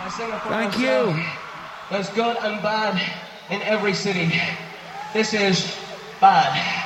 Thank you. There's good and bad in every city. This is bad.